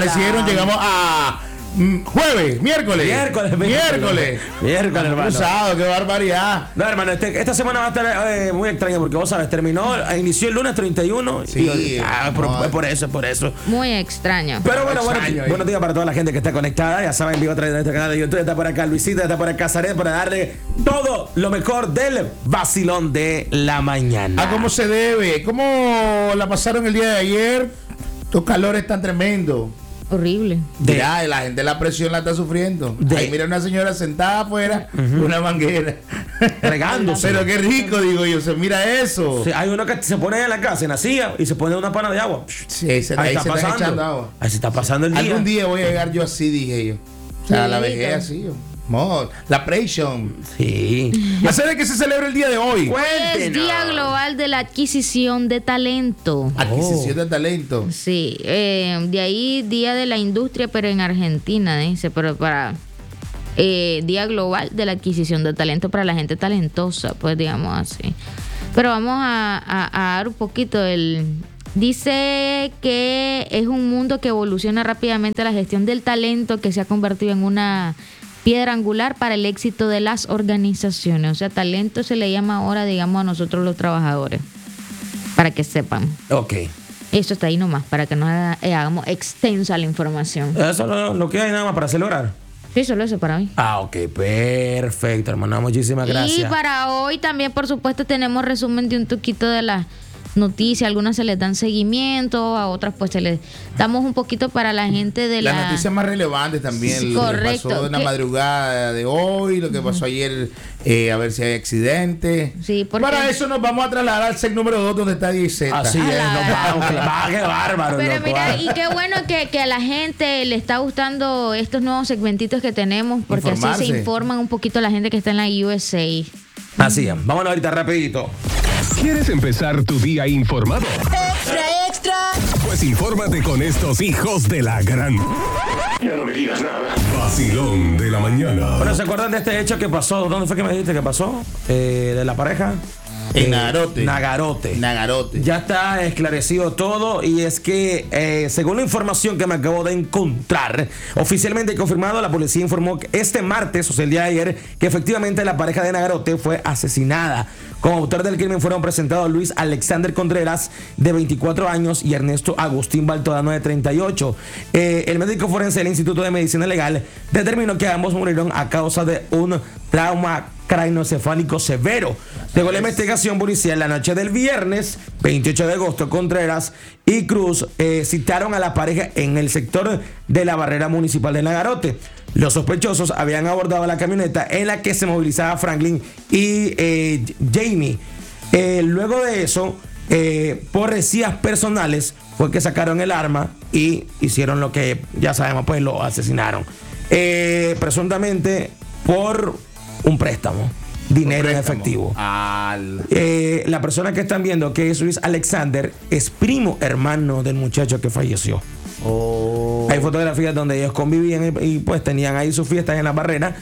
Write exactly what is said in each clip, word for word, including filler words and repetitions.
aparecieron, llegamos a mm, jueves, miércoles. Miércoles, miércoles. Miércoles, hermano. Cruzado, qué barbaridad. No, hermano, este, esta semana va a estar eh, muy extraña porque vos sabes, terminó, inició el lunes treinta y uno. Sí, y, ah, por, no, por eso, por eso. Muy extraño. Pero bueno, bueno, Extraño, buenos días para toda la gente que está conectada. Ya saben, vivo a través de nuestro canal de YouTube. Está por acá Luisita, está por acá Zaret para darle todo lo mejor del vacilón de la mañana. ¿A cómo se debe? ¿Cómo la pasaron el día de ayer? Los calores tan tremendos. Horrible. De- Ya, la gente la presión la está sufriendo. De- Ahí mira una señora sentada afuera, una manguera. Regándose. Pero qué rico, digo yo. Se mira eso. Sí, hay uno que se pone en la casa, en la silla, y se pone una pana de agua. Sí, se, ahí, Ahí está se está echando pasando. agua. Ahí se está pasando el día. Algún día voy a llegar yo así, dije yo. O sea, Sí, la vejez claro. así. yo. No, la presión. Sí. ¿Hacer de qué se celebra el día de hoy? Es Cuéntenos. Día Global de la Adquisición de Talento. Adquisición de talento. Sí, eh, de ahí Día de la Industria, pero en Argentina, dice, pero para eh, Día Global de la Adquisición de Talento para la gente talentosa, pues digamos así. Pero vamos a, a, a dar un poquito el... Dice que es un mundo que evoluciona rápidamente la gestión del talento, que se ha convertido en una piedra angular para el éxito de las organizaciones. O sea, talento se le llama ahora, digamos, a nosotros los trabajadores, para que sepan. Ok. Eso está ahí nomás, para que no haga- eh, hagamos extensa la información. Eso es lo, lo que hay nada más para celebrar. Sí, solo eso para mí. Ah, ok, perfecto, hermano. Muchísimas gracias. Y para hoy también, por supuesto, tenemos resumen de un poquito de las noticias. Algunas se les dan seguimiento, a otras pues se les damos un poquito para la gente de Las la... noticias más relevantes también. Sí, lo que correcto. pasó en la ¿Qué? madrugada de hoy, lo que pasó ayer, eh, a ver si hay accidente. Sí, porque- Para eso nos vamos a trasladar al set número dos donde está diez Z. Así es, A la- no vamos, que va, qué bárbaro. Pero loco, mira, ah. y qué bueno que, que a la gente le está gustando estos nuevos segmentitos que tenemos, porque así Informarse. se informan un poquito la gente que está en la U S A. Así es. Vámonos ahorita rapidito. ¿Quieres empezar tu día informado? Extra, extra. Pues infórmate con estos hijos de la gran... Ya no me digas nada. Vacilón de la mañana. Bueno, ¿se acuerdan de este hecho que pasó? ¿Dónde fue que me dijiste que pasó? Eh, de la pareja. En Eh, Nagarote. Nagarote. Nagarote. Ya está esclarecido todo y es que, eh, según la información que me acabo de encontrar, oficialmente confirmado, la policía informó que este martes, o sea, el día de ayer, que efectivamente la pareja de Nagarote fue asesinada. Como autor del crimen fueron presentados Luis Alexander Contreras, de veinticuatro años, y Ernesto Agustín Baltodano, de treinta y ocho. Eh, el médico forense del Instituto de Medicina Legal determinó que ambos murieron a causa de un trauma craneoencefálico severo. Según la investigación policial, la noche del viernes veintiocho de agosto, Contreras y Cruz eh, citaron a la pareja en el sector de la barrera municipal de Nagarote. Los sospechosos habían abordado la camioneta en la que se movilizaba Franklin y eh, Jamie. Eh, luego de eso, eh, por resías personales, fue que sacaron el arma y hicieron lo que ya sabemos, pues lo asesinaron. Eh, presuntamente por un préstamo, dinero en Préstamo. efectivo. Al... Eh, la persona que están viendo, que es Luis Alexander, es primo hermano del muchacho que falleció. Oh. Hay fotografías donde ellos convivían y, y, pues tenían ahí sus fiestas en la barrera,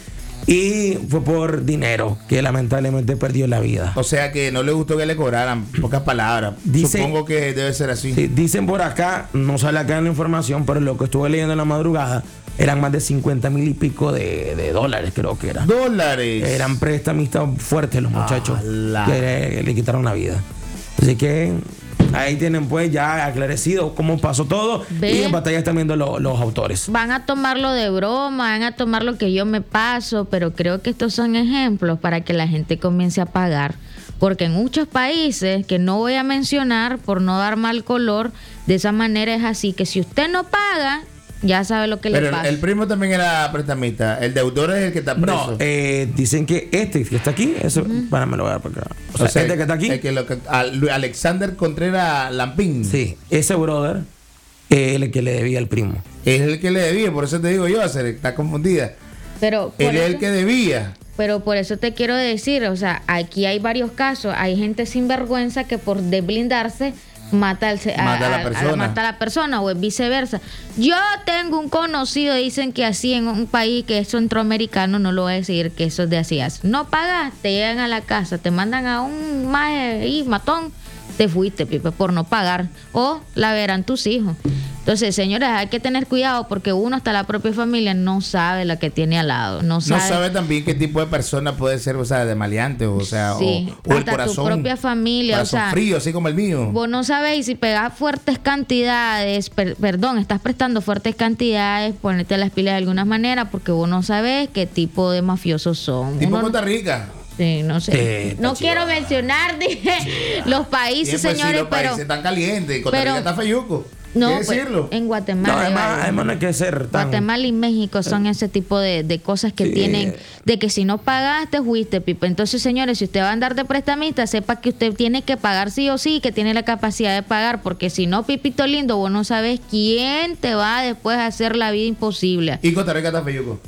y fue por dinero que lamentablemente perdió la vida. O sea que no le gustó que le cobraran, pocas palabras. Dice- Supongo que debe ser así. Sí, dicen por acá, no sale acá en la información, pero lo que estuve leyendo en la madrugada eran más de cincuenta mil y pico de, de dólares, creo que era. Dólares. Eran prestamistas fuertes los muchachos ¡Hala! que le, le quitaron la vida. Así que ahí tienen pues ya aclarecido cómo pasó todo. Ve. Y en pantalla están viendo lo- los autores. Van a tomarlo de broma, van a tomar lo que yo me paso, pero creo que estos son ejemplos para que la gente comience a pagar. Porque en muchos países, que no voy a mencionar por no dar mal color, de esa manera es así, que si usted no paga, ya sabe lo que Pero le el, pasa. el primo también era prestamista. El deudor es el que está preso. No, eh, dicen que este que está aquí, eso, para me lo voy a dar para acá. O sea, O sea, este que está aquí, el que lo que- al- Alexander Contreras Lampín. sí, ese brother es el que le debía al primo. Es el que le debía, por eso te digo yo, hacer, está confundida. Pero por Él es el eso- que debía. Pero por eso te quiero decir, o sea, aquí hay varios casos. Hay gente sin vergüenza que por desblindarse mata, al, se- Mata a la persona. mata a la persona o es viceversa. Yo tengo un conocido, dicen que así en un país que es centroamericano, no lo voy a decir que eso es de así. así. No pagas, te llegan a la casa, te mandan a un maje y matón, te fuiste, pipe, por no pagar. O la verán tus hijos. Entonces, señores, hay que tener cuidado porque uno, hasta la propia familia, no sabe la que tiene al lado. No sabe, no sabe también qué tipo de persona puede ser, o sea, de maleante, o sea, sí, o, o el hasta corazón. tu propia familia, corazón o sea, frío, así como el mío. Vos no sabéis si pegás fuertes cantidades, per, perdón, estás prestando fuertes cantidades, ponete las pilas de alguna manera, porque vos no sabés qué tipo de mafiosos son. Tipo Uno, Costa Rica. Sí, no sé. Sí, no chiva. quiero mencionar dije, los países, Bien, pues, señores, sí, los pero países están calientes. Costa pero- Rica está feyuco. no, ¿Qué pues, decirlo? en No, Guatemala. además, vale. además no hay que ser tan... Guatemala y México son ese tipo de, de cosas que Sí. tienen, de que si no pagaste, fuiste, Pipo. Entonces, señores, si usted va a andar de prestamista, sepa que usted tiene que pagar sí o sí, que tiene la capacidad de pagar, porque si no, Pipito lindo, vos no sabes quién te va a después a hacer la vida imposible. Y Costa Rica está feyuco.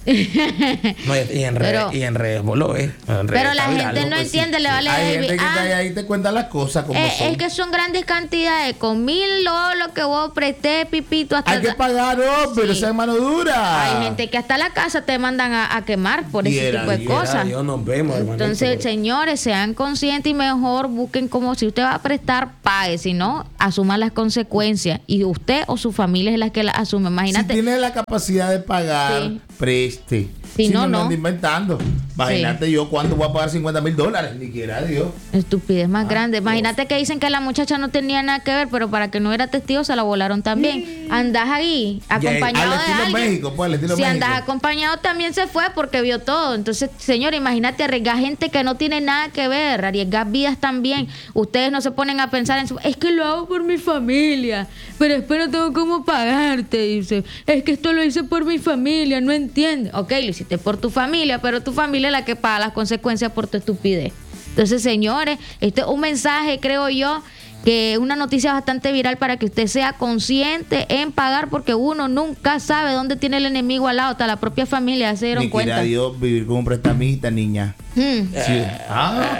No, y, y en redes, Pero- y en redes voló, ¿eh? En redes Pero la está viral, gente ¿no? no Pues sí. entiende, le vale Hay baby. gente que Ah, está ahí, ahí te cuenta las cosas como eh, son. es que son grandes cantidades, con mil lo, lo que vos presté, Pipito, hasta... Hay que pagar, no, pero Sí. esa es mano dura. Hay gente que hasta la casa te mandan a, a quemar por ese Viera, tipo de viera, cosas. Dios, nos vemos, hermanito. Entonces, señores, sean conscientes y mejor busquen como si usted va a prestar, pague, si no, asuma las consecuencias. Y usted o su familia es la que las asume. Si Imagínate. tiene la capacidad de pagar, Sí. preste. Si no, no. anda inventando. Imagínate yo cuándo voy a pagar cincuenta mil dólares. Ni quiera Dios. Estupidez Ah, más grande. Imagínate que dicen que la muchacha no tenía nada que ver, pero para que no era testigo se la volaron también. Andás ahí acompañado Al de estilo alguien. México, pues, al estilo si México. andás acompañado también se fue porque vio todo. Entonces, señor, imagínate arriesgar gente que no tiene nada que ver, arriesgar vidas también. Ustedes no se ponen a pensar en su, es que lo hago por mi familia, pero después no tengo cómo pagarte, dice. Es que esto lo hice por mi familia, no entiende. Ok, lo hiciste por tu familia, pero tu familia es la que paga las consecuencias por tu estupidez. Entonces, señores, este es un mensaje, creo yo, que es una noticia bastante viral para que usted sea consciente en pagar, porque uno nunca sabe dónde tiene el enemigo al lado, hasta la propia familia se dieron Ni quiera cuenta. Dios vivir con un prestamista, niña. Hmm. Sí. Ah.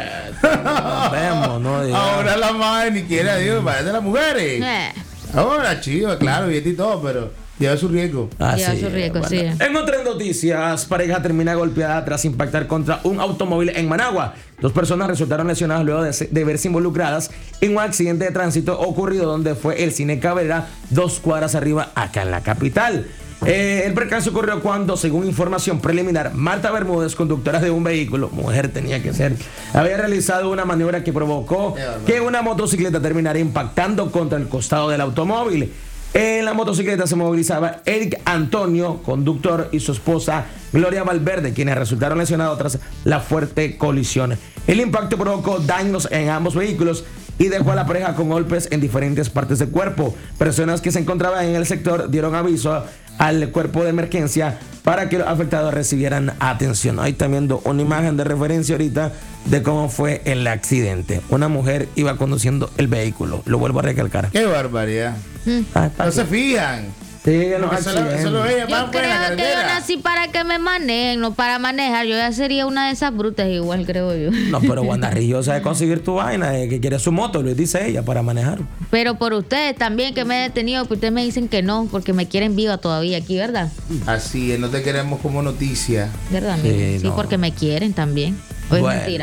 Nos vemos, ¿no? Dios. Ahora la madre ni quiera Dios, parece las mujeres. Eh. Ahora, chido, claro, bien y todo, pero lleva su riesgo. Lleva su riesgo, sí. En otras noticias, pareja termina golpeada tras impactar contra un automóvil en Managua. Dos personas resultaron lesionadas luego de, de verse involucradas en un accidente de tránsito ocurrido donde fue el Cine Cabrera, dos cuadras arriba, acá en la capital. Eh, el percance ocurrió cuando, según información preliminar, Marta Bermúdez, conductora de un vehículo, mujer tenía que ser, había realizado una maniobra que provocó que una motocicleta terminara impactando contra el costado del automóvil. En la motocicleta se movilizaba Eric Antonio, conductor, y su esposa Gloria Valverde, quienes resultaron lesionados tras la fuerte colisión. El impacto provocó daños en ambos vehículos y dejó a la pareja con golpes en diferentes partes del cuerpo. Personas que se encontraban en el sector dieron aviso al cuerpo de emergencia para que los afectados recibieran atención. Ahí también viendo una imagen de referencia ahorita de cómo fue el accidente. Una mujer iba conduciendo el vehículo, lo vuelvo a recalcar. Qué barbaridad. Ay, No se fijan. Sí, en los Porque se lo, accidentes. se lo veía Yo más pues, en la creo que yo carretera. nací para que me manejen, no para manejar. Yo ya sería una de esas brutas igual, creo yo. No, pero Wanda Río sabe conseguir tu vaina, eh, que quiere su moto, lo dice ella, para manejar. Pero por ustedes también que me he detenido, pues ustedes me dicen que no, porque me quieren viva todavía aquí, ¿verdad? Así es, no te queremos como noticia. ¿Verdad, Sí, amigo? Sí, no. porque me quieren también. ¿O es Bueno. mentira?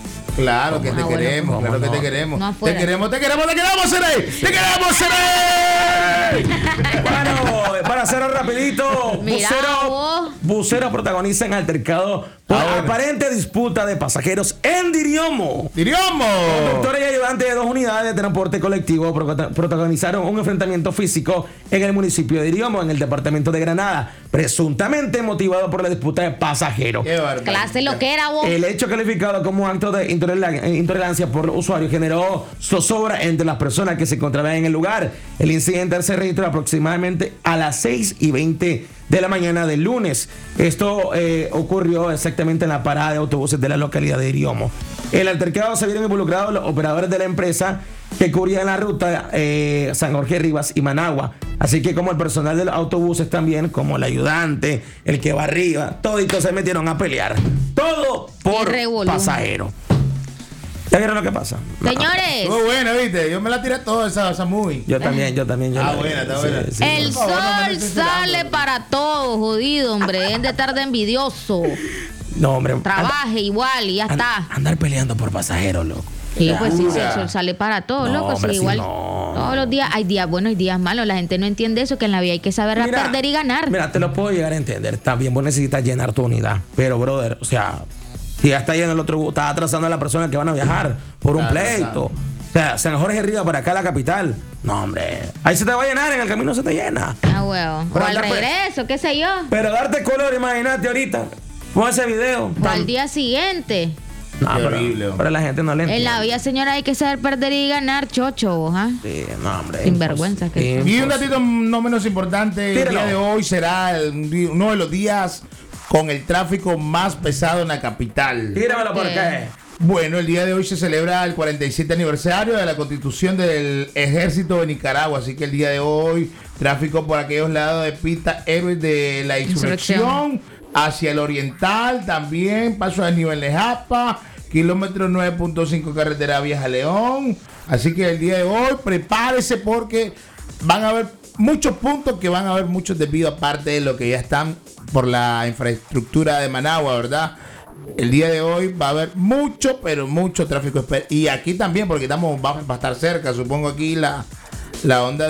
Claro que ¿Cómo? te Ah, bueno, queremos, ¿cómo claro que no? te queremos. No te afuera. queremos, te queremos, te queremos, Serey. Te queremos, Serey. Bueno, para hacerlo rapidito, Mira, Bucero, vos. Bucero protagoniza en altercado por Ahora. aparente disputa de pasajeros en Diriomo. ¡Diriomo! Conductores y ayudantes de dos unidades de transporte colectivo prota- protagonizaron un enfrentamiento físico en el municipio de Diriomo, en el departamento de Granada, presuntamente motivado por la disputa de pasajeros. Qué barbaridad. Clase lo que era vos. El hecho calificado como acto de intolerancia, intolerancia por los usuarios generó zozobra entre las personas que se encontraban en el lugar. El incidente se registró aproximadamente a las seis y veinte de la mañana del lunes. Esto eh, ocurrió exactamente en la parada de autobuses de la localidad de Iriomo. El altercado se vieron involucrados los operadores de la empresa que cubrían la ruta eh, San Jorge Rivas y Managua. Así que como el personal de los autobuses también, como el ayudante, el que va arriba, toditos se metieron a pelear. Todo por Qué revolú. pasajero. ¿Ya vieron lo que pasa? No. Señores, Estuvo buena, ¿viste? Yo me la tiré toda esa, esa movie. Yo también, yo también. Yo Ah, la- buena, está sí, buena. sí. el por favor, no me sol estés censurando. sale para todos, jodido, hombre. Dejen de estar de envidioso. No, hombre. anda- Trabaje igual y ya anda- está. andar peleando por pasajeros, loco. Sí, pues sí, Locura. el sol sale para todos, No, loco. Sí, hombre, sí, igual no. todos los días hay días buenos y días malos. La gente no entiende eso, que en la vida hay que saber Mira, perder y ganar. Mira, te lo puedo llegar a entender. También vos necesitas llenar tu unidad. Pero, brother, o sea, si ya está lleno el otro bus, estás atrasando a la persona que van a viajar por un Está pleito. atrasando. O sea, San Jorge Río para acá a la capital. No, hombre. Ahí se te va a llenar, en el camino se te llena. Ah, huevo. O Pero al anda, pues. regreso, qué sé yo. Pero darte color, imagínate ahorita. Pon ese video. O al día siguiente. No, Qué pero, horrible. pero la gente no le entiende. En la vida, señora, hay que saber perder y ganar, chocho, vos, ¿ah? Sí, no, hombre. Sinvergüenza que imposible. Y un datito no menos importante, el Tíralo. día de hoy será el di- uno de los días con el tráfico más pesado en la capital. Tíramelo por Ok. acá. Bueno, el día de hoy se celebra el cuarenta y siete aniversario de la constitución del Ejército de Nicaragua, así que el día de hoy tráfico por aquellos lados de pista Héroes de la Insurrección, Insurrección. hacia el oriental también, paso a nivel de Japa, kilómetro nueve punto cinco carretera Vieja León, así que el día de hoy prepárese porque van a haber muchos puntos que van a haber muchos desvíos aparte de lo que ya están por la infraestructura de Managua, ¿verdad? El día de hoy va a haber mucho, pero mucho tráfico. esper- Y aquí también, porque estamos, vamos a estar cerca, supongo aquí la, la onda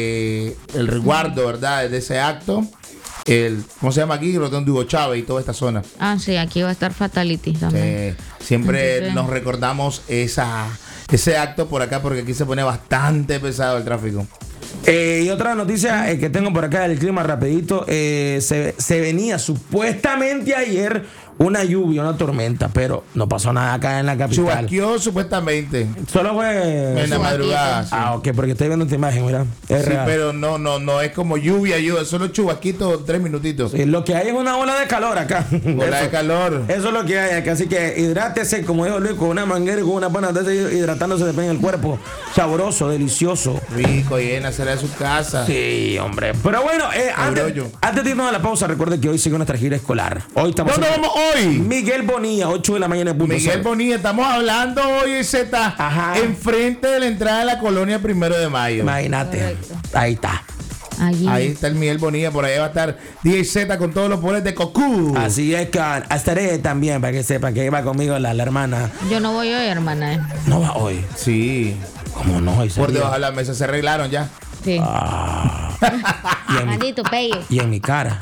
de el resguardo, ¿verdad? De ese acto. El, ¿Cómo se llama aquí? Rotondo Hugo Chávez y toda esta zona. Ah, sí, aquí va a estar Fatality también. Eh, siempre Entonces- nos recordamos esa, ese acto por acá, porque aquí se pone bastante pesado el tráfico. Eh, y otra noticia eh, que tengo por acá del clima rapidito, eh, se, se venía supuestamente ayer una lluvia, una tormenta, pero no pasó nada acá en la capital. Chubasqueó supuestamente Solo fue... en la Chubasquito. madrugada. Sí. Ah, ok, porque estoy viendo esta imagen, mira. Es Sí, real. pero no, no, no es como lluvia, lluvia, solo chubasquitos, tres minutitos. Sí, lo que hay es una ola de calor acá. Ola de Eso- calor. Eso es lo que hay acá. Así que hidrátese, como dijo Luis, con una manguera y con una pana de ese, hidratándose después en el cuerpo. Sabroso, delicioso. Rico, llena, será de su casa. Sí, hombre. Pero bueno, eh, antes, Abrollo. antes de irnos a la pausa, recuerde que hoy sigue nuestra gira escolar. Hoy estamos ¿Dónde en- vamos hoy? Miguel Bonilla, ocho de la mañana en punto Miguel cero. Bonilla, estamos hablando hoy, Z, Ajá. enfrente de la entrada de la colonia Primero de Mayo. Imagínate. Correcto. Ahí está. Allí. Ahí está el Miguel Bonilla, por ahí va a estar D J Z con todos los poderes de Cocu. Así es que estaré también, para que sepan que iba conmigo la, la hermana. Yo no voy hoy, hermana. eh. No va hoy. Sí, ¿Cómo no? Hoy por sería. debajo de la mesa se arreglaron ya. Sí. Ah. y, en mi, Maldito pello. y en mi cara.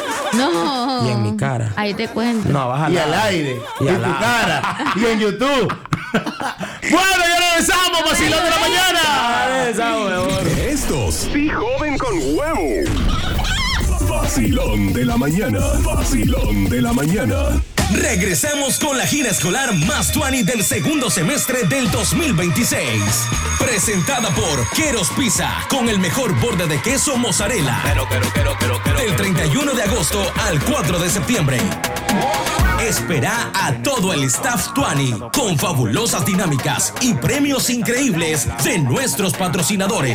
No. Y en mi cara. Ahí te cuento. No, baja Y al aire, Y y en al tu aire. cara, y en YouTube. Bueno, ya regresamos, vacilón de la mañana. Esa, huevón. Estos sí joden con huevo. Vacilón de la mañana. Vacilón de la mañana. Regresamos con la gira escolar más tuani del segundo semestre del dos mil veintiséis. Presentada por Queros Pizza, con el mejor borde de queso mozzarella. Del treinta y uno de agosto al cuatro de septiembre. Espera a todo el staff tuani con fabulosas dinámicas y premios increíbles de nuestros patrocinadores.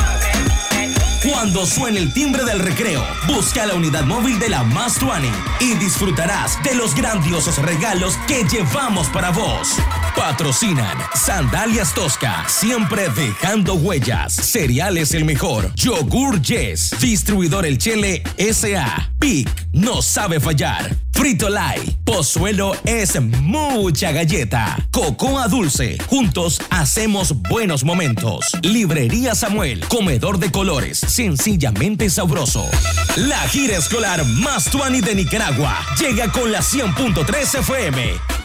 Cuando suene el timbre del recreo, busca la unidad móvil de la Más Tuani y disfrutarás de los grandiosos regalos que llevamos para vos. Patrocinan Sandalias Tosca, siempre dejando huellas. Cereales El Mejor, Yogur Yes, Distribuidor El Chele S A, Pic, no sabe fallar. Frito Lay, Pozuelo es mucha galleta. Cocoa Dulce, juntos hacemos buenos momentos. Librería Samuel, comedor de colores, sencillamente sabroso. La gira escolar más tuani de Nicaragua llega con la cien punto tres F M